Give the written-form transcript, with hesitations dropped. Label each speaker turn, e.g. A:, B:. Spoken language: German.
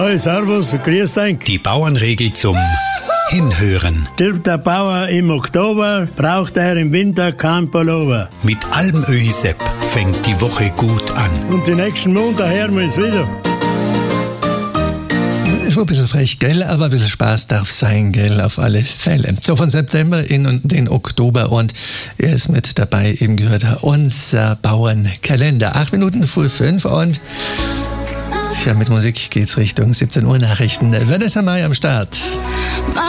A: Hi, servus, grüß dich.
B: Die Bauernregel zum Hinhören.
A: Stirbt der Bauer im Oktober, braucht er im Winter kein Pullover.
B: Mit Almöhi Sepp fängt die Woche gut an.
A: Und die nächsten Monate hören wir es wieder.
C: Schon ein bisschen frech, gell? Aber ein bisschen Spaß darf sein, gell? Auf alle Fälle. So, von September in den Oktober und er ist mit dabei, eben gehört unser Bauernkalender. 8 Minuten vor 5 und ja, mit Musik geht's Richtung 17 Uhr Nachrichten. Vanessa Mai am Start.